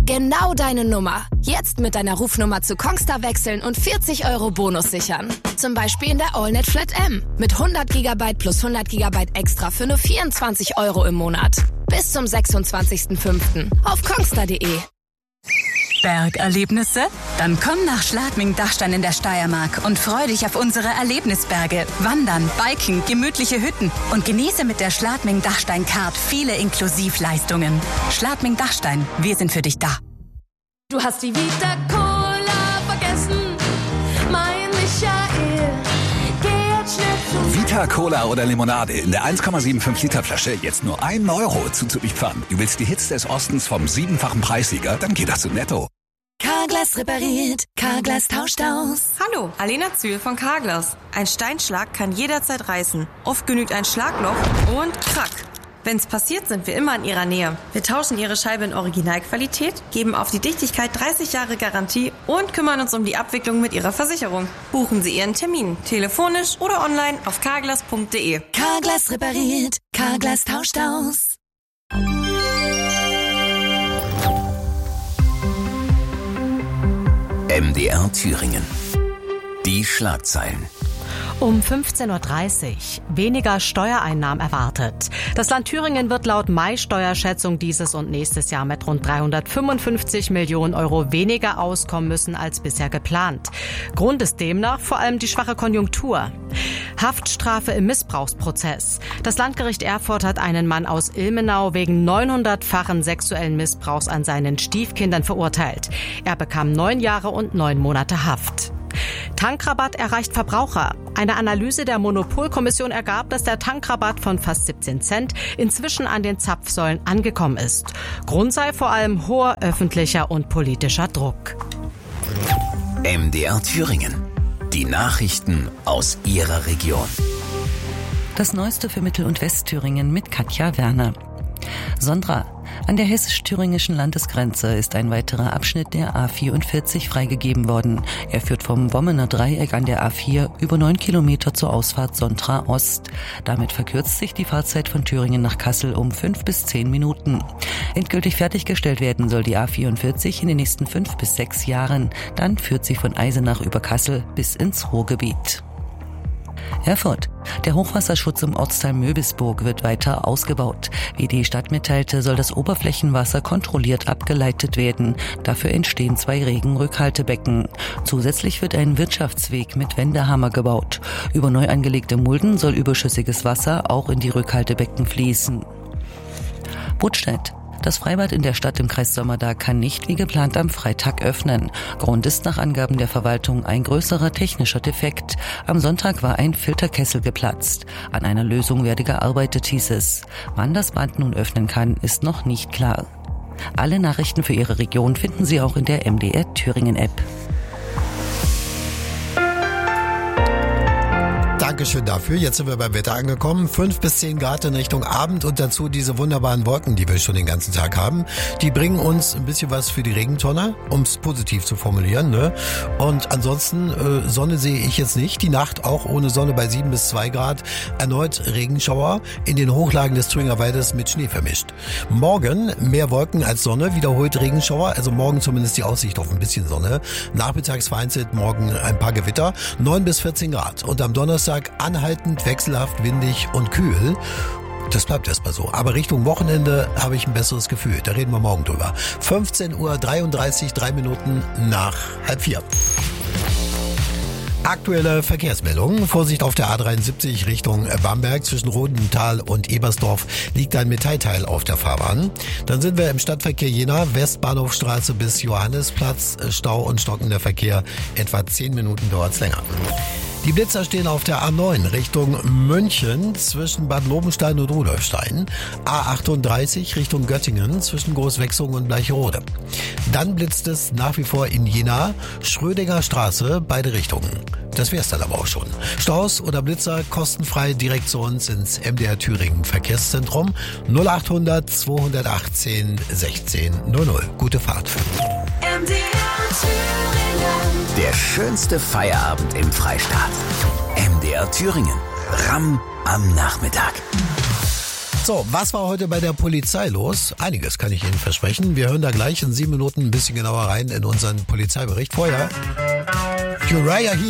Genau deine Nummer. Jetzt mit deiner Rufnummer zu Kongstar wechseln und 40 € Bonus sichern. Zum Beispiel in der AllNet Flat M mit 100 GB plus 100 GB extra für nur 24 € im Monat. Bis zum 26.05. auf kongstar.de. Bergerlebnisse? Dann komm nach Schladming-Dachstein in der Steiermark und freu dich auf unsere Erlebnisberge. Wandern, Biken, gemütliche Hütten und genieße mit der Schladming-Dachstein-Card viele Inklusivleistungen. Schladming-Dachstein, wir sind für dich da. Du hast die Vita Cola vergessen, mein Michael. Geh jetzt schnell zum Vita Cola oder Limonade in der 1,75 Liter Flasche jetzt nur 1 € zuzuliefern. Du willst die Hits des Ostens vom 7-fachen Preissieger? Dann geht das zu Netto. Carglass repariert, Carglass tauscht aus. Hallo, Alena Zühl von Carglass. Ein Steinschlag kann jederzeit reißen. Oft genügt ein Schlagloch und krack. Wenn's passiert, sind wir immer in Ihrer Nähe. Wir tauschen Ihre Scheibe in Originalqualität, geben auf die Dichtigkeit 30 Jahre Garantie und kümmern uns um die Abwicklung mit Ihrer Versicherung. Buchen Sie Ihren Termin, telefonisch oder online auf carglass.de. Carglass repariert, Carglass tauscht aus. MDR Thüringen. Die Schlagzeilen. Um 15.30 Uhr. Weniger Steuereinnahmen erwartet. Das Land Thüringen wird laut Mai-Steuerschätzung dieses und nächstes Jahr mit rund 355 Millionen € weniger auskommen müssen als bisher geplant. Grund ist demnach vor allem die schwache Konjunktur. Haftstrafe im Missbrauchsprozess. Das Landgericht Erfurt hat einen Mann aus Ilmenau wegen 900-fachen sexuellen Missbrauchs an seinen Stiefkindern verurteilt. Er bekam 9 Jahre und 9 Monate Haft. Tankrabatt erreicht Verbraucher. Eine Analyse der Monopolkommission ergab, dass der Tankrabatt von fast 17 Cent inzwischen an den Zapfsäulen angekommen ist. Grund sei vor allem hoher öffentlicher und politischer Druck. MDR Thüringen. Die Nachrichten aus Ihrer Region. Das Neueste für Mittel- und Westthüringen mit Katja Werner. Sondra. An der hessisch-thüringischen Landesgrenze ist ein weiterer Abschnitt der A44 freigegeben worden. Er führt vom Wommener Dreieck an der A4 über 9 Kilometer zur Ausfahrt Sondra Ost. Damit verkürzt sich die Fahrzeit von Thüringen nach Kassel um 5 bis 10 Minuten. Endgültig fertiggestellt werden soll die A44 in den nächsten 5 bis 6 Jahren. Dann führt sie von Eisenach über Kassel bis ins Ruhrgebiet. Erfurt. Der Hochwasserschutz im Ortsteil Möbisburg wird weiter ausgebaut. Wie die Stadt mitteilte, soll das Oberflächenwasser kontrolliert abgeleitet werden. Dafür entstehen 2 Regenrückhaltebecken. Zusätzlich wird ein Wirtschaftsweg mit Wendehammer gebaut. Über neu angelegte Mulden soll überschüssiges Wasser auch in die Rückhaltebecken fließen. Buttstedt. Das Freibad in der Stadt im Kreis Sömmerda kann nicht wie geplant am Freitag öffnen. Grund ist nach Angaben der Verwaltung ein größerer technischer Defekt. Am Sonntag war ein Filterkessel geplatzt. An einer Lösung werde gearbeitet, hieß es. Wann das Bad nun öffnen kann, ist noch nicht klar. Alle Nachrichten für Ihre Region finden Sie auch in der MDR Thüringen App. Dankeschön dafür. Jetzt sind wir beim Wetter angekommen. 5 bis 10 Grad in Richtung Abend und dazu diese wunderbaren Wolken, die wir schon den ganzen Tag haben. Die bringen uns ein bisschen was für die Regentonne, um es positiv zu formulieren. Ne? Und ansonsten Sonne sehe ich jetzt nicht. Die Nacht auch ohne Sonne bei 7 bis 2 Grad. Erneut Regenschauer in den Hochlagen des Thüringer Waldes mit Schnee vermischt. Morgen mehr Wolken als Sonne, wiederholt Regenschauer. Also morgen zumindest die Aussicht auf ein bisschen Sonne. Nachmittags vereinzelt morgen ein paar Gewitter. 9 bis 14 Grad. Und am Donnerstag anhaltend, wechselhaft, windig und kühl. Das bleibt erstmal so. Aber Richtung Wochenende habe ich ein besseres Gefühl. Da reden wir morgen drüber. 15:33 Uhr, 3 Minuten nach 3:30. Aktuelle Verkehrsmeldungen. Vorsicht auf der A73 Richtung Bamberg. Zwischen Rodenthal und Ebersdorf liegt ein Metallteil auf der Fahrbahn. Dann sind wir im Stadtverkehr Jena, Westbahnhofstraße bis Johannesplatz. Stau und stockender Verkehr. Etwa 10 Minuten dauert es länger. Die Blitzer stehen auf der A9 Richtung München zwischen Bad Lobenstein und Rudolfstein. A38 Richtung Göttingen zwischen Großwechsung und Bleicherode. Dann blitzt es nach wie vor in Jena, Schrödinger Straße, beide Richtungen. Das wär's dann aber auch schon. Staus oder Blitzer kostenfrei direkt zu uns ins MDR Thüringen Verkehrszentrum 0800 218 1600. Gute Fahrt. MDR Thüringen. Der schönste Feierabend im Freistaat. MDR Thüringen. Ramm am Nachmittag. So, was war heute bei der Polizei los? Einiges kann ich Ihnen versprechen. Wir hören da gleich in 7 Minuten ein bisschen genauer rein in unseren Polizeibericht. Vorher Uriah Heep.